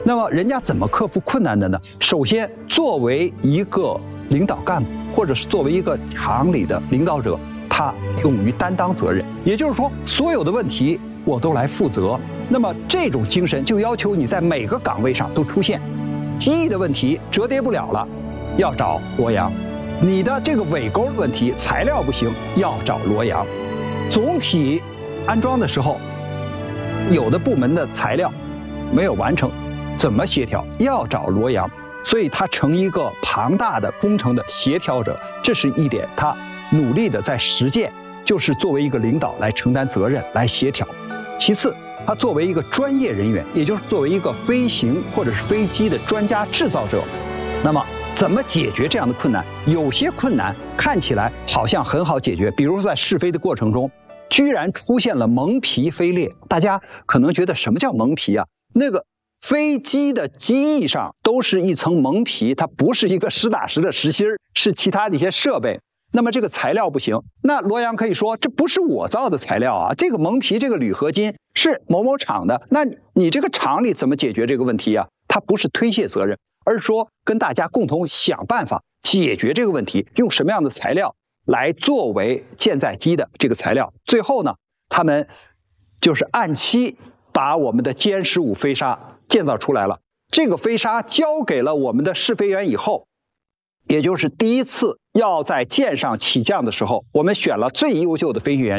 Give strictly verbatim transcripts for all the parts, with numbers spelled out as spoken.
那么人家怎么克服困难的呢？首先，作为一个领导干部，或者是作为一个厂里的领导者，他勇于担当责任，也就是说，所有的问题我都来负责。那么这种精神就要求你在每个岗位上都出现。机翼的问题折叠不了了，要找罗阳；你的这个尾钩的问题材料不行，要找罗阳。总体安装的时候，有的部门的材料没有完成，怎么协调？要找罗阳。所以他成一个庞大的工程的协调者，这是一点他努力的在实践，就是作为一个领导来承担责任，来协调。其次，他作为一个专业人员，也就是作为一个飞行或者是飞机的专家制造者，那么怎么解决这样的困难？有些困难看起来好像很好解决，比如说在试飞的过程中，居然出现了蒙皮飞裂。大家可能觉得什么叫蒙皮啊？那个飞机的机翼上都是一层蒙皮，它不是一个实打实的实心儿，是其他的一些设备。那么这个材料不行，那罗阳可以说这不是我造的材料啊，这个蒙皮这个铝合金是某某厂的，那你这个厂里怎么解决这个问题啊？它不是推卸责任，而是说跟大家共同想办法解决这个问题，用什么样的材料来作为舰载机的这个材料。最后呢，他们就是按期把我们的歼十五飞鲨建造出来了。这个飞鲨交给了我们的试飞员以后，也就是第一次要在舰上起降的时候，我们选了最优秀的飞行员。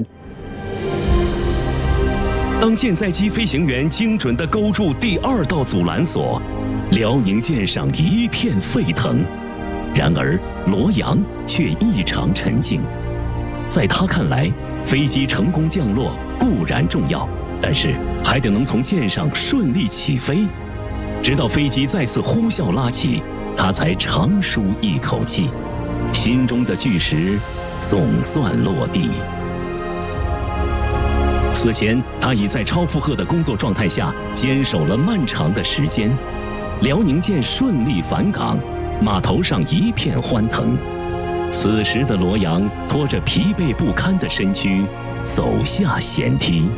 当舰载机飞行员精准地勾住第二道阻拦索，辽宁舰上一片沸腾。然而罗阳却异常沉静。在他看来，飞机成功降落固然重要，但是还得能从舰上顺利起飞。直到飞机再次呼啸拉起，他才长舒一口气，心中的巨石总算落地。此前，他已在超负荷的工作状态下坚守了漫长的时间。辽宁舰顺利返港，码头上一片欢腾。此时的罗阳拖着疲惫不堪的身躯走下舷梯。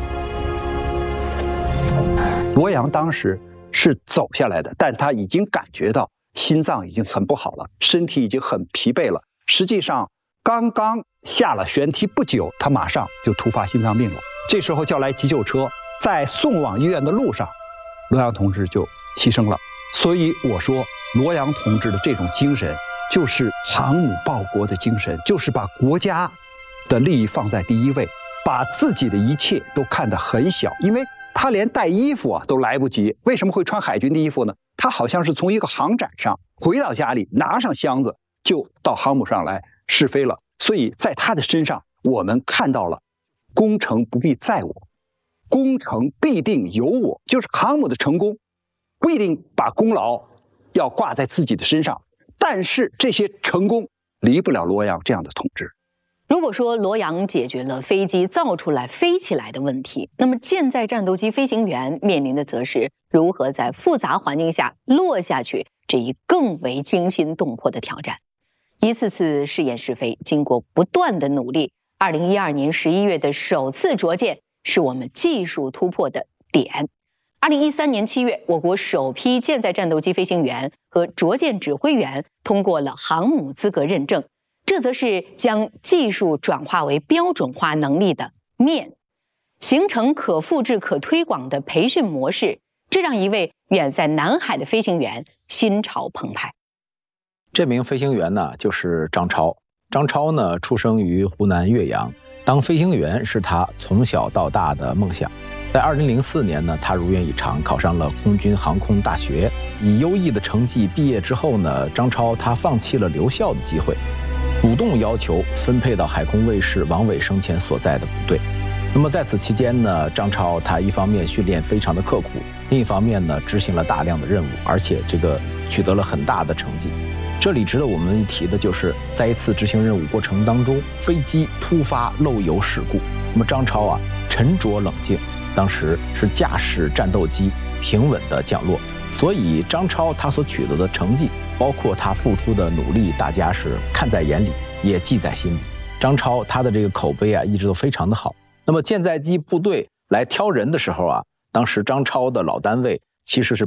罗阳当时是走下来的，但他已经感觉到心脏已经很不好了，身体已经很疲惫了。实际上，刚刚下了舷梯不久，他马上就突发心脏病了。这时候叫来急救车，在送往医院的路上，罗阳同志就牺牲了。所以我说，罗阳同志的这种精神，就是航母报国的精神，就是把国家的利益放在第一位，把自己的一切都看得很小，因为他连带衣服啊都来不及。为什么会穿海军的衣服呢？他好像是从一个航展上回到家里，拿上箱子就到航母上来试飞了。所以在他的身上，我们看到了功成不必在我，功成必定有我，就是航母的成功不一定把功劳要挂在自己的身上，但是这些成功离不了罗阳这样的统治。 如果说罗阳解决了飞机造出来飞起来的问题，那么舰载战斗机飞行员面临的则是如何在复杂环境下落下去这一更为惊心动魄的挑战。一次次试验试飞，经过不断的努力，二零一二年十一月的首次着舰是我们技术突破的点。二零一三年七月，我国首批舰载战斗机飞行员和着舰指挥员通过了航母资格认证，这则是将技术转化为标准化能力的面，形成可复制可推广的培训模式，这让一位远在南海的飞行员心潮澎湃。 这名飞行员呢，就是张超。张超呢，出生于湖南岳阳，当飞行员是他从小到大的梦想。在二零零四年呢，他如愿以偿考上了空军航空大学。以优异的成绩毕业之后呢，张超他放弃了留校的机会，主动要求分配到海空卫士王伟生前所在的部队。那么在此期间呢，张超他一方面训练非常的刻苦，另一方面呢，执行了大量的任务，而且这个取得了很大的成绩。这里值得我们一提的就是，在一次执行任务过程当中，飞机突发漏油事故。那么张超啊，沉着冷静，当时是驾驶战斗机平稳的降落。所以张超他所取得的成绩，包括他付出的努力，大家是看在眼里，也记在心里。张超他的这个口碑啊，一直都非常的好。那么舰载机部队来挑人的时候啊，当时张超的老单位其实是